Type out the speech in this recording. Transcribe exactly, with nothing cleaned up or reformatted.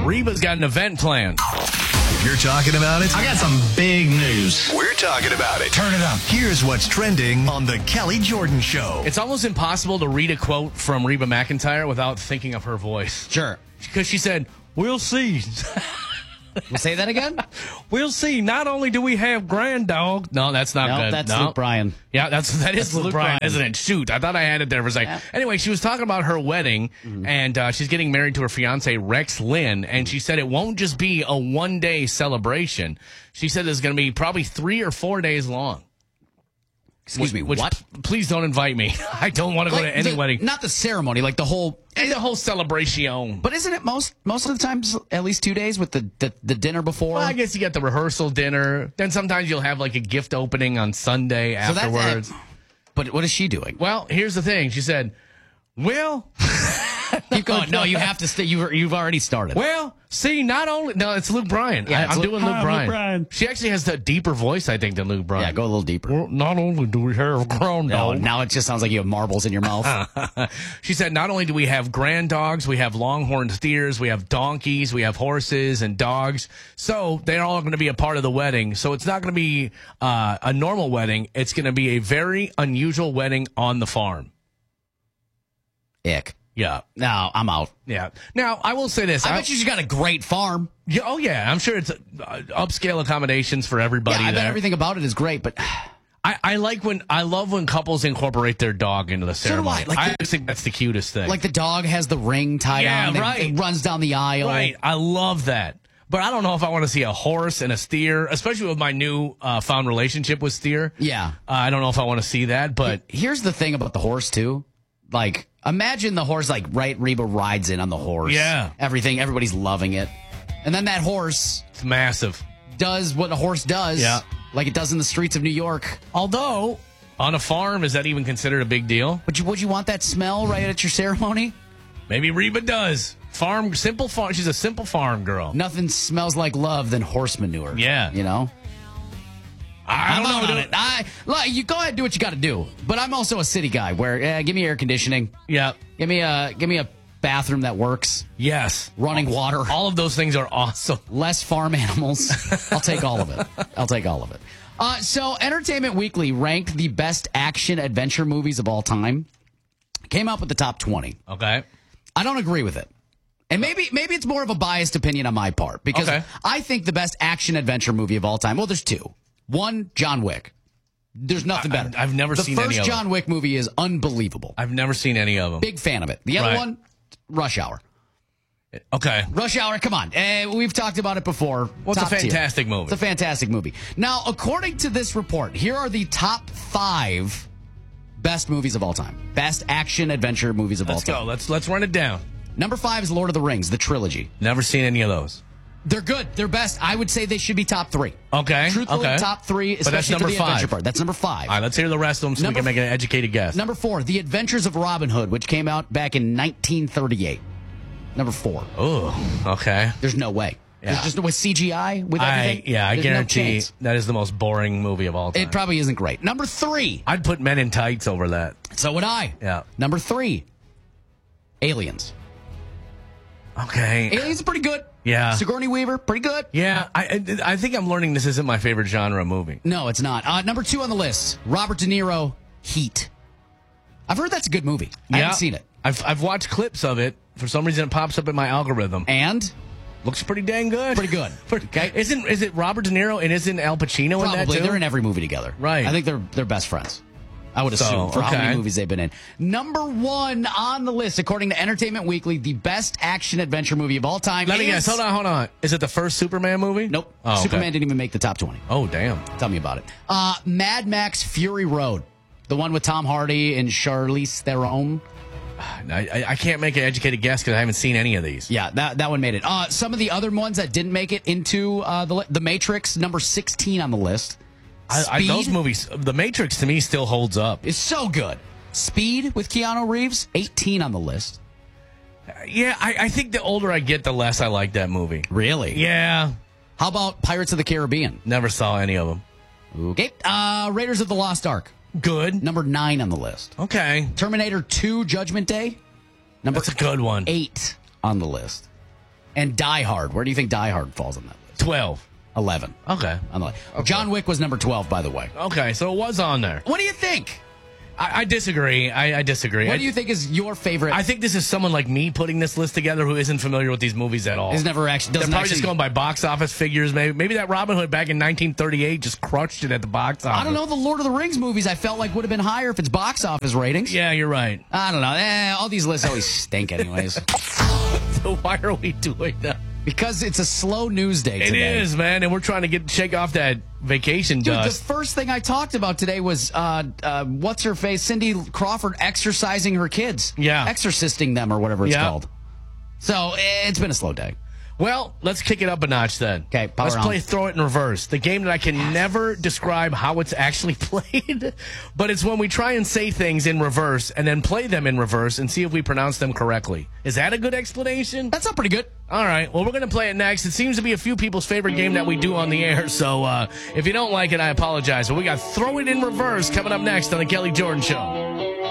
Reba's got an event planned. You're talking about it? I got some big news. We're talking about it. Turn it up. Here's what's trending on the Kelly Jordan Show. It's almost impossible to read a quote from Reba McEntire without thinking of her voice. Sure. Because she said, we'll see. We'll say that again? We'll see. Not only do we have grand dog. No, that's not No, good. that's no. Luke Bryan. Yeah, that's that is That's Luke, Luke Bryan, Bryan. isn't it? Shoot, I thought I had it there for a second. Yeah. Anyway, she was talking about her wedding, Mm-hmm. and uh, she's getting married to her fiance Rex Lynn, and she said it won't just be a one day celebration. She said it's going to be probably three or four days long. Excuse me, Which, what? Please don't invite me. I don't want to go Like to any the- wedding. Not the ceremony, like the whole. And the whole celebration. But isn't it most most of the times at least two days with the the, the dinner before? Well, I guess you got the rehearsal dinner. Then sometimes you'll have like a gift opening on Sunday So that's- afterwards. But what is she doing? Well, here's the thing. She said, well, Keep going. No, you have to stay. You've you've already started. well, see, not only, no, it's Luke Bryan. Yeah, I, it's I'm Luke- doing Hi, Luke Luke Bryan. Bryan. She actually has a deeper voice, I think, than Luke Bryan. Yeah, go a little deeper. Well, not only do we have ground No, dogs. now it just sounds like you have marbles in your mouth. She said, not only do we have grand dogs, we have longhorn steers, we have donkeys, we have horses and dogs. So they're all going to be a part of the wedding. So it's not going to be uh, a normal wedding. It's going to be a very unusual wedding on the farm. Ick. Yeah. No, I'm out. Yeah. Now, I will say this. I bet you she's got a great farm. Yeah, oh, yeah. I'm sure it's uh, upscale accommodations for everybody Yeah, I bet there. everything about it is great, but I, I like when I love when couples incorporate their dog into the do ceremony. I. Like I the- just think that's the cutest thing. like the dog has the ring tied Yeah, on. It- right. It runs down the aisle. Right. I love that. But I don't know if I want to see a horse and a steer, especially with my new uh, found relationship with steer. Yeah. Uh, I don't know if I want to see that, but Here's the thing about the horse too. Like, imagine the horse, like, right, Reba rides in on the horse. Yeah. Everything, everybody's loving it. And then that horse it's massive. does what a horse does. Yeah. Like it does in the streets of New York. Although, on a farm, is that even considered a big deal? Would you, would you want that smell right at your ceremony? Maybe Reba does. Farm, simple farm. She's a simple farm girl. Nothing smells like love than horse manure. Yeah. You know? I I'm don't out know. on dude. it. I, like, you go ahead and do what you got to do. But I'm also a city guy where, eh, give me air conditioning. Yeah. Give me a, give me a bathroom that works. Yes. Running water. All of those things are awesome. Less farm animals. I'll take all of it. I'll take all of it. Uh, so, Entertainment Weekly ranked the best action adventure movies of all time. Came up with the top twenty. Okay. I don't agree with it. And maybe maybe it's more of a biased opinion on my part because Okay. I think the best action adventure movie of all time. Well, there's two. One, John Wick. There's nothing I- better. I've never the seen any first of John Wick movie is unbelievable. I've never seen any of them. Big fan of it. The other Right. one, Rush Hour. Okay. Rush Hour, come on. Uh, we've talked about it before. Well, it's a Top tier. fantastic movie. It's a fantastic movie. Now, according to this report, here are the top five best movies of all time. Best action adventure movies of Let's all go. time. Let's let's run it down. Number five is Lord of the Rings, the trilogy. Never seen any of those. They're good. They're best. I would say they should be top three. Okay. Truthfully, okay. top three, But that's especially for number the five. adventure part. That's number five. All right, let's hear the rest of them so Number we can make an educated guess. Number four, The Adventures of Robin Hood, which came out back in nineteen thirty-eight. Number four. Oh, okay. There's no way. Yeah. There's just no way. C G I with I everything. yeah, I There's no guarantee chance. that is the most boring movie of all time. It probably isn't great. Number three. I'd put Men in Tights over that. So would I. Yeah. Number three. Aliens. Okay. Aliens are pretty good. Yeah. Sigourney Weaver, pretty good. Yeah, I I I think I'm learning this isn't my favorite genre movie. No, it's not. Uh, number two on the list. Robert De Niro, Heat. I've heard that's a good movie. I Yeah. haven't seen it. I've I've watched clips of it. For some reason, it pops up in my algorithm. And Looks pretty dang good. pretty good. Okay. Isn't is it Robert De Niro and isn't Al Pacino in that Probably. too? They're in every movie together. Right. I think they're they're best friends. I would So, assume for how many okay. movies they've been in. Number one on the list, according to Entertainment Weekly, the best action adventure movie of all time. Let me is- guess. Hold on, hold on. Is it the first Superman movie? Nope. Oh, okay. Superman didn't even make the top twenty. Oh, damn. Tell me about it. Uh, Mad Max Fury Road. The one with Tom Hardy and Charlize Theron. I, I, I can't make an educated guess because I haven't seen any of these. Yeah, that that one made it. Uh, some of the other ones that didn't make it into uh, the li- the Matrix, number sixteen on the list. I, I, Speed those movies, The Matrix to me still holds up. is so good. Speed with Keanu Reeves, eighteen on the list. Yeah, I, I think the older I get, the less I like that movie. Really? Yeah. How about Pirates of the Caribbean? Never saw any of them. Okay. Uh, Raiders of the Lost Ark, Good. number nine on the list. Okay. Terminator two, Judgment Day, number That's a good one. eight on the list. and Die Hard. Where do you think Die Hard falls on that list? twelve. eleven. Okay. On the list. John Wick was number twelve, by the way. Okay, so it was on there. What do you think? I, I disagree. I, I disagree. What I, do you think is your favorite? I think this is someone like me putting this list together who isn't familiar with these movies at all. Is never actually. They're Doesn't probably actually, just going by box office figures. Maybe maybe that Robin Hood back in nineteen thirty-eight just crushed it at the box office. I don't know. The Lord of the Rings movies I felt like would have been higher if it's box office ratings. Yeah, you're right. I don't know. Eh, all these lists always stink, anyways. So why are we doing that? Because it's a slow news day It today. is, man, and we're trying to get shake off that vacation Dude, dust. the first thing I talked about today was uh, uh, what's her face, Cindy Crawford, exercising her kids. Yeah. Exorcisting them or whatever it's Yeah. called. So it's been a slow day. Well, let's kick it up a notch then. 'Kay, power let's on. play Throw It in Reverse, the game that I can never describe how it's actually played, but it's when we try and say things in reverse and then play them in reverse and see if we pronounce them correctly. Is that a good explanation? That's not pretty good. All right, well, we're going to play it next. It seems to be a few people's favorite game that we do on the air, so uh, if you don't like it, I apologize. But we got Throw It in Reverse coming up next on the Kelly Jordan Show.